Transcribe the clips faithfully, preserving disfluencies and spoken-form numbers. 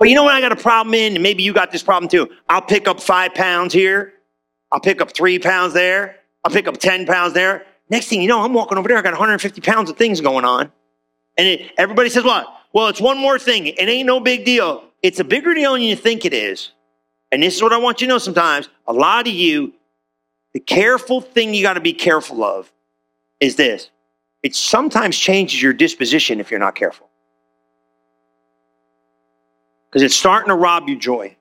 But you know what I got a problem in? And maybe you got this problem too. I'll pick up five pounds here. I'll pick up three pounds there. I'll pick up ten pounds there. Next thing you know, I'm walking over there. I got one hundred fifty pounds of things going on. And it, everybody says, what? Well, it's one more thing. It ain't no big deal. It's a bigger deal than you think it is. And this is what I want you to know sometimes. A lot of you, the careful thing you got to be careful of is this. It sometimes changes your disposition if you're not careful. Because it's starting to rob you joy.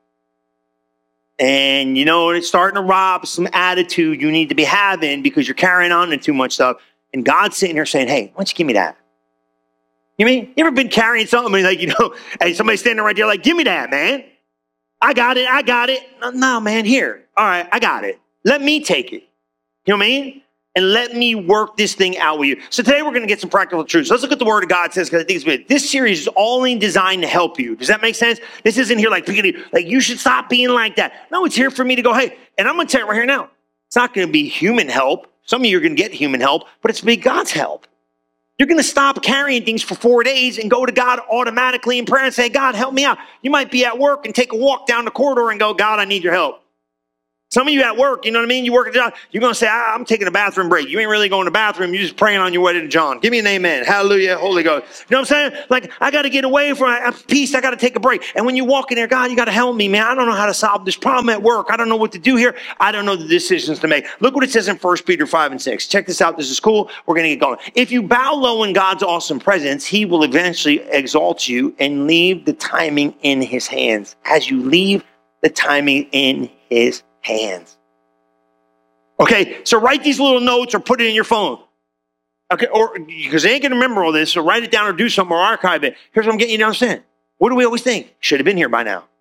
And, you know, it's starting to rob some attitude you need to be having because you're carrying on to too much stuff. And God's sitting here saying, hey, why don't you give me that? You mean, you ever been carrying something and like, you know, and somebody standing right there like, give me that, man. I got it. I got it. No, no, man, here. All right, I got it. Let me take it. You know what I mean? And let me work this thing out with you. So today we're going to get some practical truths. Let's look at the Word of God says, because I think it's good. This series is only designed to help you. Does that make sense? This isn't here like, like you should stop being like that. No, it's here for me to go, hey, and I'm going to tell you right here now. It's not going to be human help. Some of you are going to get human help, but it's going to be God's help. You're going to stop carrying things for four days and go to God automatically in prayer and say, God, help me out. You might be at work and take a walk down the corridor and go, God, I need your help. Some of you at work, you know what I mean? You work at a job, you're going to say, I'm taking a bathroom break. You ain't really going to the bathroom. You're just praying on your way to John. Give me an amen. Hallelujah, Holy Ghost. You know what I'm saying? Like, I got to get away from peace. I got to take a break. And when you walk in there, God, you got to help me, man. I don't know how to solve this problem at work. I don't know what to do here. I don't know the decisions to make. Look what it says in First Peter five and six. Check this out. This is cool. We're going to get going. If you bow low in God's awesome presence, he will eventually exalt you and leave the timing in his hands. As you leave the timing in his hands. Okay, so write these little notes or put it in your phone. Okay, or because they ain't gonna remember all this, so write it down or do something or archive it. Here's what I'm getting you to understand. What do we always think? Should have been here by now.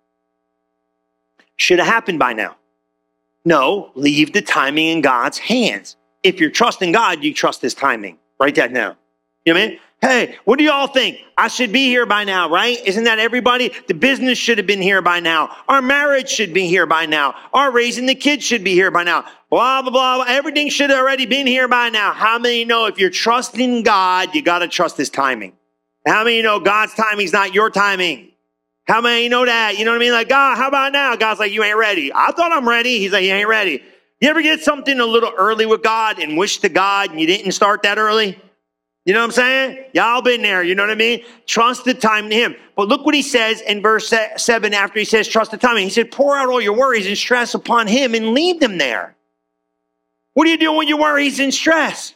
Should have happened by now. No, leave the timing in God's hands. If you're trusting God, you trust his timing. Write that down. You know what I mean? Hey, what do y'all think? I should be here by now, right? Isn't that everybody? The business should have been here by now. Our marriage should be here by now. Our raising the kids should be here by now. Blah, blah, blah, blah. Everything should have already been here by now. How many know if you're trusting God, you got to trust his timing? How many know God's timing is not your timing? How many know that? You know what I mean? Like, God, how about now? God's like, you ain't ready. I thought I'm ready. He's like, you ain't ready. You ever get something a little early with God and wish to God and you didn't start that early? You know what I'm saying? Y'all been there. You know what I mean? Trust the time in him. But look what he says in verse seven after he says trust the timing. He said, pour out all your worries and stress upon him and leave them there. What do you do when you worries and stress?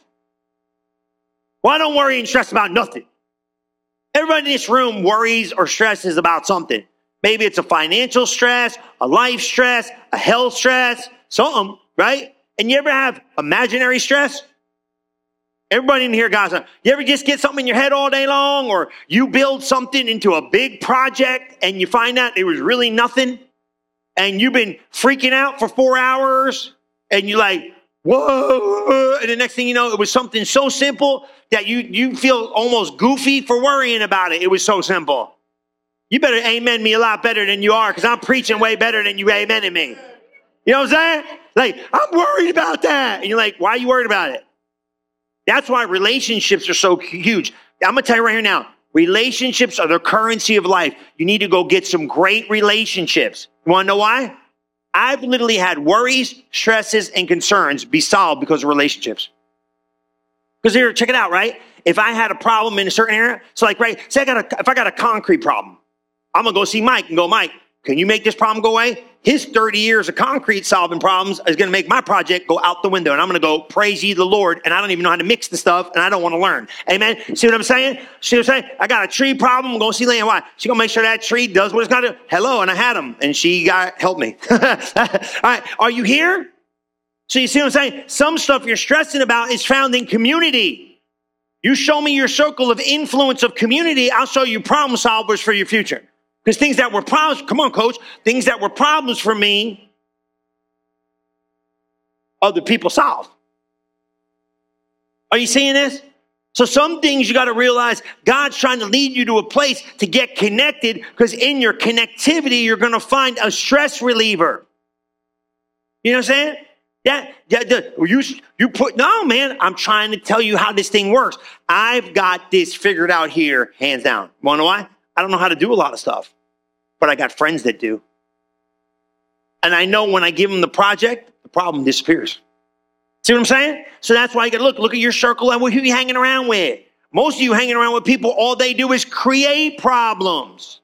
Well, I don't worry and stress about nothing. Everybody in this room worries or stresses about something. Maybe it's a financial stress, a life stress, a health stress, something, right? And you ever have imaginary stress? Everybody in here, guys, you ever just get something in your head all day long, or you build something into a big project and you find out it was really nothing and you've been freaking out for four hours and you're like, whoa, and the next thing you know, it was something so simple that you, you feel almost goofy for worrying about it. It was so simple. You better amen me a lot better than you are because I'm preaching way better than you amening me. You know what I'm saying? Like, I'm worried about that. And you're like, why are you worried about it? That's why relationships are so huge. I'm going to tell you right here now, relationships are the currency of life. You need to go get some great relationships. You want to know why? I've literally had worries, stresses, and concerns be solved because of relationships. Because here, check it out, right? If I had a problem in a certain area, so like, right, say I got a, if I got a concrete problem, I'm going to go see Mike and go, Mike, can you make this problem go away? His thirty years of concrete solving problems is going to make my project go out the window. And I'm going to go, praise ye the Lord. And I don't even know how to mix the stuff. And I don't want to learn. Amen. See what I'm saying? See what I'm saying? I got a tree problem. I'm going to see Leanne. Why? She's going to make sure that tree does what it's got to do. Hello. And I had him. And she got helped me. All right. Are you here? So you see what I'm saying? Some stuff you're stressing about is found in community. You show me your circle of influence of community. I'll show you problem solvers for your future. Because things that were problems, come on, coach, things that were problems for me, other people solved. Are you seeing this? So some things you got to realize God's trying to lead you to a place to get connected, because in your connectivity, you're going to find a stress reliever. You know what I'm saying? That, that, that you, you put, no, man, I'm trying to tell you how this thing works. I've got this figured out here, hands down. Want to know why? I don't know how to do a lot of stuff. but I got friends that do. And I know when I give them the project, the problem disappears. See what I'm saying? So that's why you got to look. Look at your circle and who you hanging around with. Most of you hanging around with people, all they do is create problems.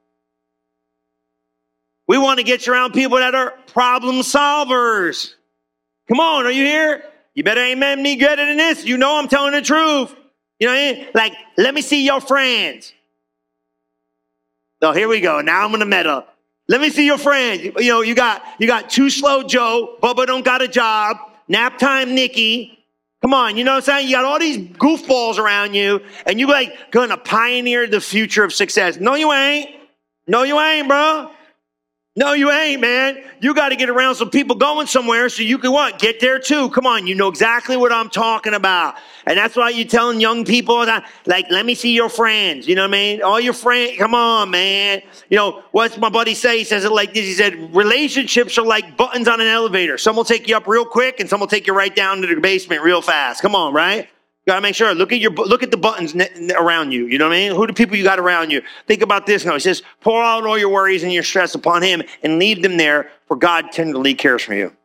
We want to get you around people that are problem solvers. Come on, are you here? You better amen me good than this. You know I'm telling the truth. You know what I mean? Like, let me see your friends. So here we go. Now I'm going to meta. Let me see your friends. You know, you got you got Too Slow Joe. Bubba don't got a job. Nap Time Nikki. Come on, you know what I'm saying? You got all these goofballs around you, and you like going to pioneer the future of success. No, you ain't. No, you ain't, bro. No, you ain't, man. You got to get around some people going somewhere so you can what? Get there too. Come on, you know exactly what I'm talking about. And that's why you're telling young people that, like, let me see your friends. You know what I mean? All your friends, come on, man. You know, what's my buddy say? He says it like this. He said, relationships are like buttons on an elevator. Some will take you up real quick and some will take you right down to the basement real fast. Come on, right? You got to make sure. Look at your, look at the buttons around you. You know what I mean? Who the people you got around you? Think about this now. He says, pour out all your worries and your stress upon him and leave them there, for God tenderly cares for you.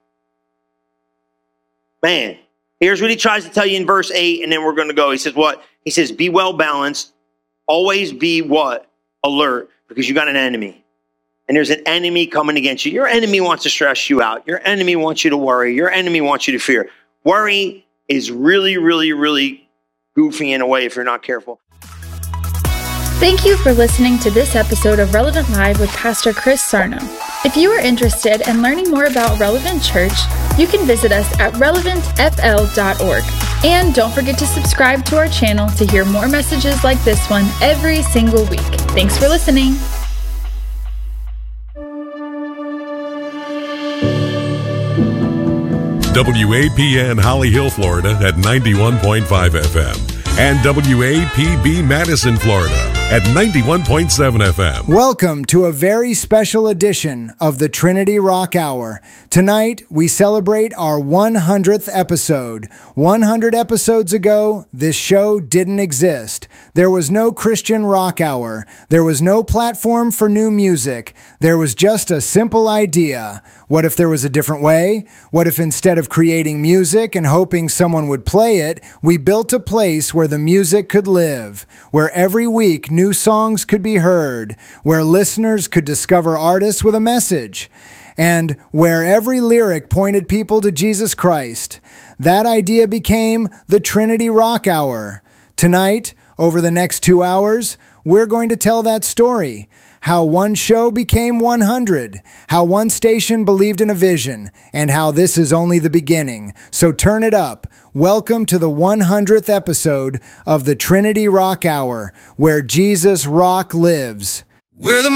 Man, here's what he tries to tell you in verse eight, and then we're going to go. He says what? He says, be well balanced. Always be what? Alert, because you got an enemy. And there's an enemy coming against you. Your enemy wants to stress you out. Your enemy wants you to worry. Your enemy wants you to fear. Worry is really, really, really goofy in a way if you're not careful. Thank you for listening to this episode of Relevant Live with Pastor Chris Sarno. If you are interested in learning more about Relevant Church, you can visit us at relevant f l dot org. And don't forget to subscribe to our channel to hear more messages like this one every single week. Thanks for listening. W A P N Holly Hill, Florida at ninety-one point five F M and W A P B Madison, Florida at ninety-one point seven F M. Welcome to a very special edition of the Trinity Rock Hour. Tonight, we celebrate our one hundredth episode. one hundred episodes ago, this show didn't exist. There was no Christian Rock Hour. There was no platform for new music. There was just a simple idea. What if there was a different way? What if instead of creating music and hoping someone would play it, we built a place where the music could live, where every week new songs could be heard, where listeners could discover artists with a message, and where every lyric pointed people to Jesus Christ. That idea became the Trinity Rock Hour. Tonight, over the next two hours, we're going to tell that story. How one show became one hundred, how one station believed in a vision, and how this is only the beginning. So turn it up. Welcome to the one hundredth episode of the Trinity Rock Hour, where Jesus Rock lives. We're the